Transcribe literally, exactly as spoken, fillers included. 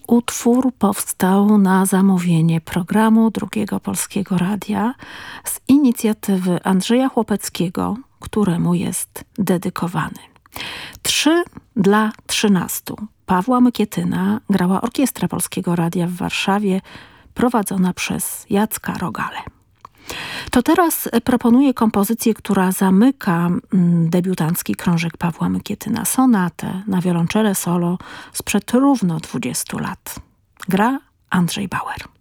utwór powstał na zamówienie programu Drugiego Polskiego Radia z inicjatywy Andrzeja Chłopeckiego, któremu jest dedykowany. Trzy dla trzynastu. Pawła Mykietyna grała Orkiestra Polskiego Radia w Warszawie, prowadzona przez Jacka Rogalę. To teraz proponuję kompozycję, która zamyka debiutancki krążek Pawła Mykietyna, sonatę na wiolonczelę solo sprzed równo dwudziestu lat. Gra Andrzej Bauer.